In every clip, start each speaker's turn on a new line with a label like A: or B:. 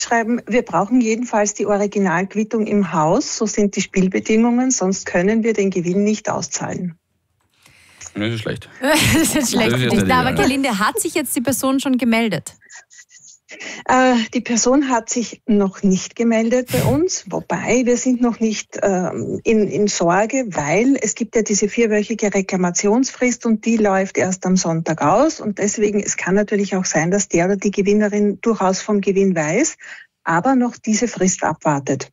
A: schreiben, wir brauchen jedenfalls die Originalquittung im Haus, so sind die Spielbedingungen, sonst können wir den Gewinn nicht auszahlen.
B: Das ist schlecht.
C: Das ist schlecht.
B: Das ist nicht
C: Aber
B: ideal.
C: Gerlinde, hat sich jetzt die Person schon gemeldet?
A: Die Person hat sich noch nicht gemeldet bei uns, wobei wir sind noch nicht in Sorge, weil es gibt ja diese 4-wöchige Reklamationsfrist und die läuft erst am Sonntag aus und deswegen, es kann natürlich auch sein, dass der oder die Gewinnerin durchaus vom Gewinn weiß, aber noch diese Frist abwartet.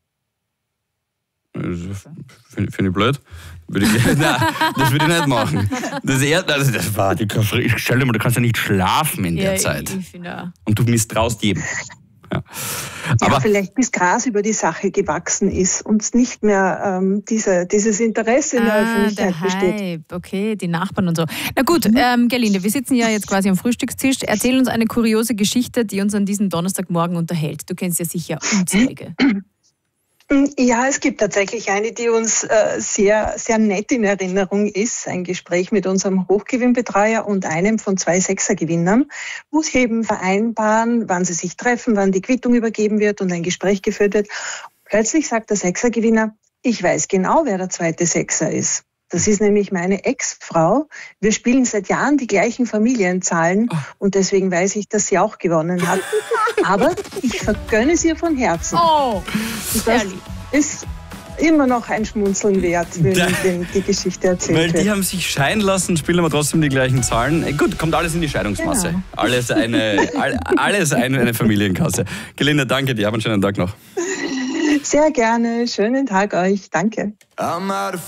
B: Finde ich blöd. Nein, das würde ich nicht machen. Das war die Stell dir mal, du kannst ja nicht schlafen in der Zeit.
C: Ich finde auch.
B: Und du misstraust jedem. Ja. Aber
A: Ja, vielleicht bis Gras über die Sache gewachsen ist und nicht mehr dieses Interesse in der Öffentlichkeit
C: der
A: besteht.
C: Hype, okay, die Nachbarn und so. Na gut, Gerlinde, wir sitzen ja jetzt quasi am Frühstückstisch. Erzähl uns eine kuriose Geschichte, die uns an diesem Donnerstagmorgen unterhält. Du kennst ja sicher unzählige.
A: Ja, es gibt tatsächlich eine, die uns sehr, sehr nett in Erinnerung ist. Ein Gespräch mit unserem Hochgewinnbetreuer und einem von 2 Sechsergewinnern, wo sie eben vereinbaren, wann sie sich treffen, wann die Quittung übergeben wird und ein Gespräch geführt wird. Plötzlich sagt der Sechsergewinner, ich weiß genau, wer der zweite Sechser ist. Das ist nämlich meine Ex-Frau. Wir spielen seit Jahren die gleichen Familienzahlen und deswegen weiß ich, dass sie auch gewonnen hat. Aber ich vergönne es ihr von Herzen.
C: Oh,
A: Das ist immer noch ein Schmunzeln wert, wenn die Geschichte erzählt
B: weil
A: wird.
B: die haben sich scheiden lassen, spielen aber trotzdem die gleichen Zahlen. Gut, kommt alles in die Scheidungsmasse.
A: Genau.
B: Alles eine Familienkasse. Gerlinde, danke dir. Hab einen schönen Tag noch.
A: Sehr gerne. Schönen Tag euch. Danke.